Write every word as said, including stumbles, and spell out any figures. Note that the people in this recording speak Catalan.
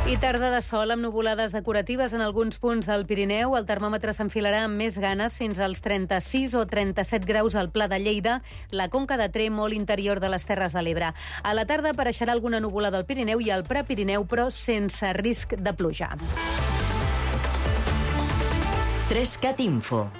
I tarda de sol amb nuvolades decoratives en alguns punts del Pirineu. El termòmetre s'enfilarà amb més ganes fins als trenta-sis o trenta-set graus al Pla de Lleida, la Conca de Tremp, molt interior de les Terres de l'Ebre. A la tarda apareixerà alguna nuvolada al Pirineu i al Prepirineu, però sense risc de pluja. tres cat Info.